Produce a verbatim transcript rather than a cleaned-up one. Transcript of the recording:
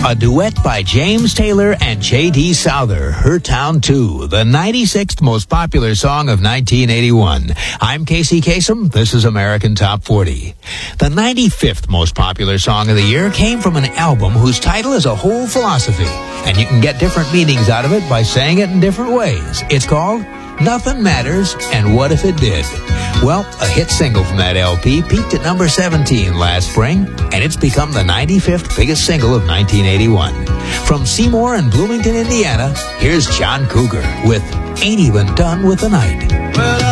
A duet by James Taylor and J D. Souther, Her Town two, the ninety-sixth most popular song of nineteen eighty-one. I'm Casey Kasem. This is American Top forty. The ninety-fifth most popular song of the year came from an album whose title is a whole philosophy, and you can get different meanings out of it by saying it in different ways. It's called Nothing Matters, and What If It Did? Well, a hit single from that L P peaked at number seventeen last spring, and it's become the ninety-fifth biggest single of nineteen eighty-one. From Seymour and Bloomington, Indiana, here's John Cougar with Ain't Even Done with the Night. Well,